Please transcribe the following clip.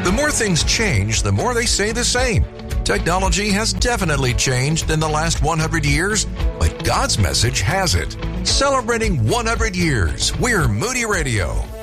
The more things change, the more they stay the same. Technology has definitely changed in the last 100 years, but God's message hasn't. Celebrating 100 years, we're Moody Radio.